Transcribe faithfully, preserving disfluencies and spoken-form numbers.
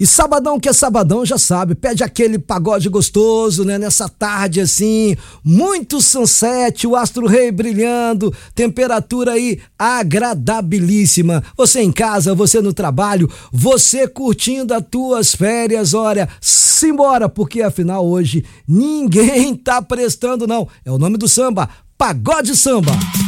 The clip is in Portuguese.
E sabadão que é sabadão, já sabe, pede aquele pagode gostoso, né? Nessa tarde assim, muito sunset, o astro rei brilhando, temperatura aí agradabilíssima. Você em casa, você no trabalho, você curtindo as tuas férias, olha, simbora, porque afinal hoje ninguém tá prestando não. É o nome do samba, Pagode Samba.